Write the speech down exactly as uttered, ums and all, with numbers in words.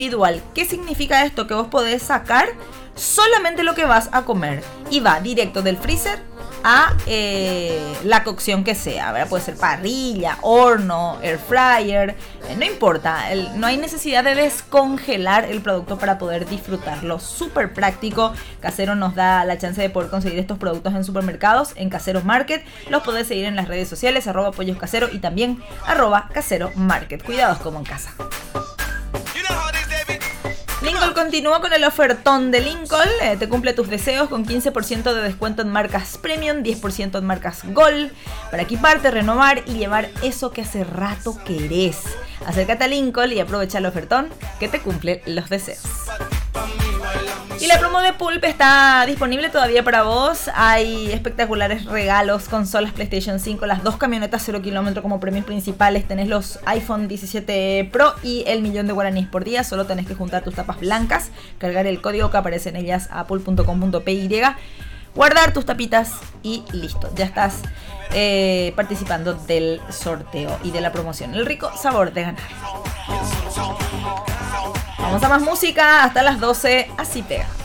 individual. ¿Qué significa esto? Que vos podés sacar solamente lo que vas a comer y va directo del freezer a eh, la cocción que sea, ¿verdad? Puede ser parrilla, horno, air fryer, eh, no importa, el, no hay necesidad de descongelar el producto para poder disfrutarlo. Súper práctico. Casero nos da la chance de poder conseguir estos productos en supermercados, en Casero Market. Los podés seguir en las redes sociales, arroba pollos casero y también arroba casero market. Cuidados como en casa. Lincoln continúa con el ofertón de Lincoln. Eh, te cumple tus deseos con quince por ciento de descuento en marcas premium, diez por ciento en marcas Gold, para equiparte, renovar y llevar eso que hace rato querés. Acércate a Lincoln y aprovecha el ofertón que te cumple los deseos. Y la promo de Pulp está disponible todavía para vos. Hay espectaculares regalos, consolas PlayStation cinco, las dos camionetas cero kilómetros como premios principales. Tenés los iPhone diecisiete Pro y el millón de guaraníes por día. Solo tenés que juntar tus tapas blancas, cargar el código que aparece en ellas a pulp punto com punto p y, guardar tus tapitas y listo. Ya estás eh, participando del sorteo y de la promoción. El rico sabor de ganar. Vamos a más música hasta las doce, así pega.